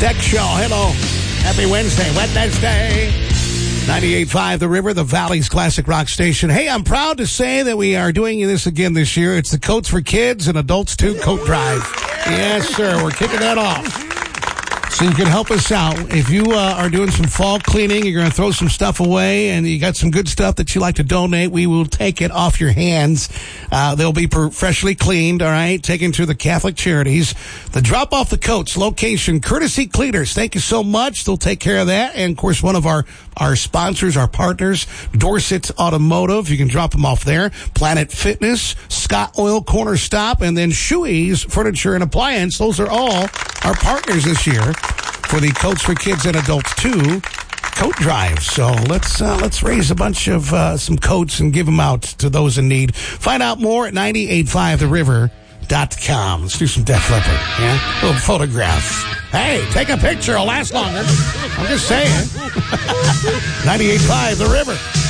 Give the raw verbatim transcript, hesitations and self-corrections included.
Deck Show. Hello. Happy Wednesday. Wednesday. ninety-eight point five The River, the Valley's classic rock station. Hey, I'm proud to say that we are doing this again this year. It's the Coats for Kids and Adults too Coat Drive. Yes, sir. We're kicking that off. So you can help us out. If you uh, are doing some fall cleaning, you're going to throw some stuff away, and you got some good stuff that you like to donate, we will take it off your hands. Uh, they'll be freshly cleaned, all right, taken to the Catholic Charities. The Drop Off the Coats location, Courtesy Cleaners. Thank you so much. They'll take care of that. And, of course, one of our, our sponsors, our partners, Dorset Automotive. You can drop them off there. Planet Fitness, Scott Oil Corner Stop, and then Shoey's Furniture and Appliance. Those are all our partners this year for the Coats for Kids and Adults too Coat Drive. So let's uh, let's raise a bunch of uh, some coats and give them out to those in need. Find out more at ninety-eight point five the river dot com. Let's do some Def Leppard. Yeah, little photographs. Hey, take a picture. It'll last longer. I'm just saying. ninety-eight point five The River.